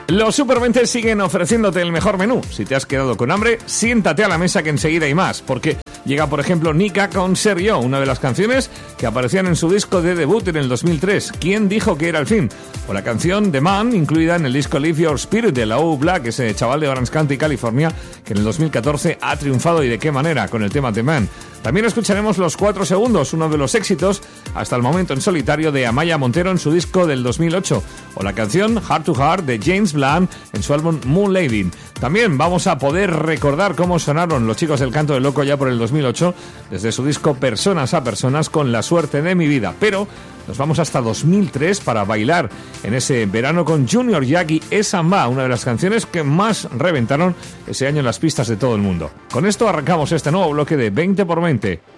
Los Super20 siguen ofreciéndote el mejor menú. Si te has quedado con hambre, siéntate a la mesa que enseguida hay más, porque llega, por ejemplo, Nika con Ser Yo, una de las canciones que aparecían en su disco de debut en el 2003, ¿Quién dijo que era el fin? O la canción The Man, incluida en el disco Live Your Spirit de la O Black, ese chaval de Orange County, California, que en el 2014 ha triunfado, y de qué manera, con el tema The Man. También escucharemos Los 4 Segundos, uno de los éxitos hasta el momento en solitario de Amaya Montero en su disco del 2008, o la canción Heart to Heart de James Blunt en su álbum Moonlighting. También vamos a poder recordar cómo sonaron los Chicos del Canto del Loco ya por el 2008, desde su disco Personas a Personas con La Suerte de mi Vida, pero nos vamos hasta 2003 para bailar en ese verano con Junior Jack y Esa Ma, una de las canciones que más reventaron ese año en las pistas de todo el mundo. Con esto arrancamos este nuevo bloque de 20 por 20.